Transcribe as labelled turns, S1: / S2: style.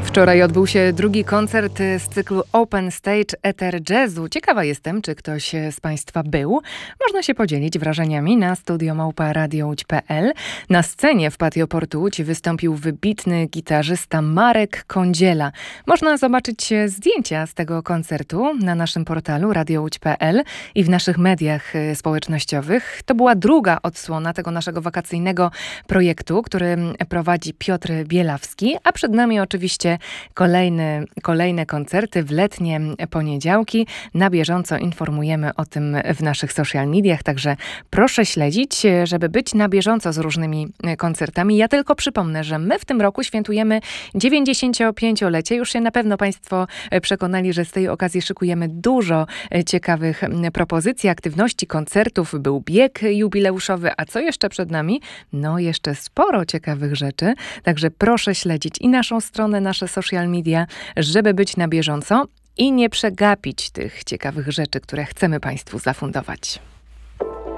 S1: Wczoraj odbył się drugi koncert z cyklu Open Stage Ether Jazzu. Ciekawa jestem, czy ktoś z Państwa był. Można się podzielić wrażeniami na studio@radiołódź.pl. Na scenie w Patio Portu Łódź wystąpił wybitny gitarzysta Marek Kądziela. Można zobaczyć zdjęcia z tego koncertu na naszym portalu radiołódź.pl i w naszych mediach społecznościowych. To była druga odsłona tego naszego wakacyjnego projektu, który prowadzi Piotr Bielawski, a przed nami oczywiście kolejne koncerty w letnie poniedziałki. Na bieżąco informujemy o tym w naszych social mediach, także proszę śledzić, żeby być na bieżąco z różnymi koncertami. Ja tylko przypomnę, że my w tym roku świętujemy 95-lecie. Już się na pewno Państwo przekonali, że z tej okazji szykujemy dużo ciekawych propozycji, aktywności, koncertów. Był bieg jubileuszowy, a co jeszcze przed nami? No jeszcze sporo ciekawych rzeczy, także proszę śledzić i naszą stronę, nasze social media, żeby być na bieżąco i nie przegapić tych ciekawych rzeczy, które chcemy Państwu zafundować.